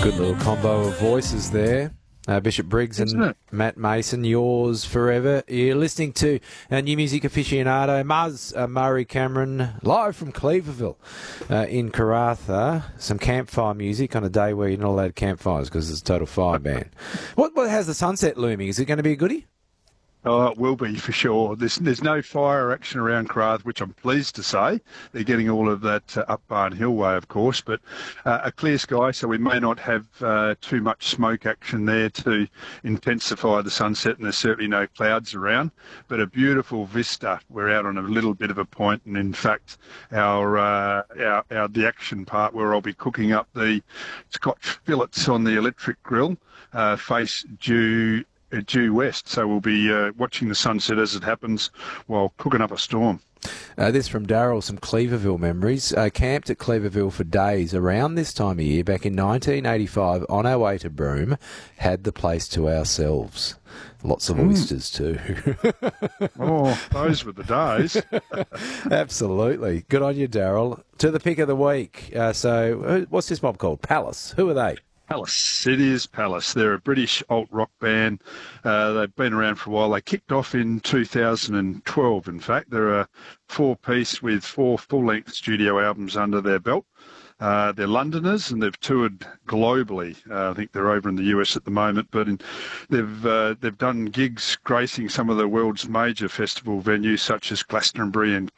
Good little combo of voices there. Bishop Briggs and Matt Mason, yours forever. You're listening to New Music Aficionado, Murray Cameron, live from Cleaverville in Karratha. Some campfire music on a day where you're not allowed campfires because it's a total fire ban. What has the sunset looming? Is it going to be a goodie? Oh, it will be for sure. There's no fire action around Karratha, which I'm pleased to say. They're getting all of that up Barn Hill way, of course, but a clear sky, so we may not have too much smoke action there to intensify the sunset, and there's certainly no clouds around. But a beautiful vista. We're out on a little bit of a point, and in fact, the action part where I'll be cooking up the Scotch fillets on the electric grill face due west, so we'll be watching the sunset as it happens while cooking up a storm. This from Darryl, some Cleaverville memories. Camped at Cleaverville for days around this time of year back in 1985 on our way to Broome. Had the place to ourselves. Lots of oysters too. Oh, those were the days. Absolutely. Good on you, Darryl. To the pick of the week. So what's this mob called? Palace. Who are they? Palace. It is Palace. They're a British alt-rock band. They've been around for a while. They kicked off in 2012, in fact. They're a four-piece with 4 full-length studio albums under their belt. They're Londoners, and they've toured globally. I think they're over in the US at the moment, but they've done gigs gracing some of the world's major festival venues, such as Glastonbury and